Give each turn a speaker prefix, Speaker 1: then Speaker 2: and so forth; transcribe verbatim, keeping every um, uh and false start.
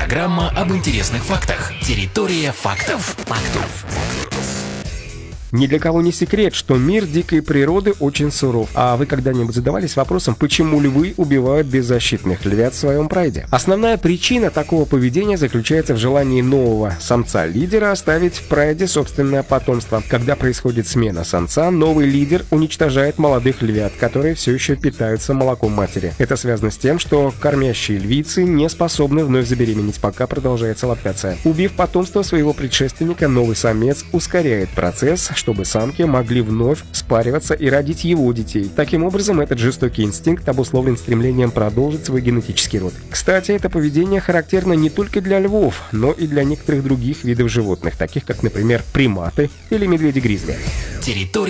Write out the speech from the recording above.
Speaker 1: Программа об интересных фактах. Территория фактов. Фактов.
Speaker 2: Ни для кого не секрет, что мир дикой природы очень суров. А вы когда-нибудь задавались вопросом, почему львы убивают беззащитных львят в своем прайде? Основная причина такого поведения заключается в желании нового самца-лидера оставить в прайде собственное потомство. Когда происходит смена самца, новый лидер уничтожает молодых львят, которые все еще питаются молоком матери. Это связано с тем, что кормящие львицы не способны вновь забеременеть, пока продолжается лактация. Убив потомство своего предшественника, новый самец ускоряет процесс, чтобы самки могли вновь спариваться и родить его детей. Таким образом, этот жестокий инстинкт обусловлен стремлением продолжить свой генетический род. Кстати, это поведение характерно не только для львов, но и для некоторых других видов животных, таких как, например, приматы или медведи-гризли.
Speaker 1: Территория